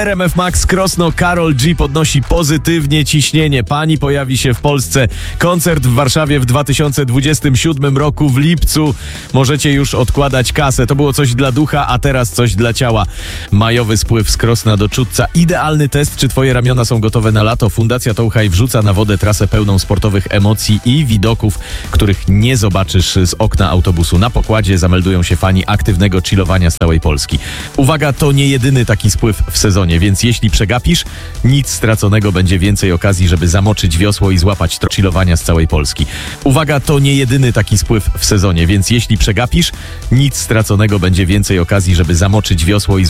RMF Max Krosno, Karol G podnosi pozytywnie ciśnienie. Pani pojawi się w Polsce. Koncert w Warszawie w 2027 roku w lipcu. Możecie już odkładać kasę. To było coś dla ducha, a teraz coś dla ciała. Majowy spływ z Krosna do Czudca. Idealny test, czy twoje ramiona są gotowe na lato. Fundacja Touhaj wrzuca na wodę trasę pełną sportowych emocji i widoków, których nie zobaczysz z okna autobusu. Na pokładzie zameldują się fani aktywnego chillowania z całej Polski. Uwaga, to nie jedyny taki spływ w sezonie, więc jeśli przegapisz, nic straconego, będzie więcej okazji, żeby zamoczyć wiosło i złapać to chillowania z całej Polski. Uwaga, to nie jedyny taki spływ w sezonie, więc jeśli przegapisz, nic straconego, będzie więcej okazji, żeby zamoczyć wiosło i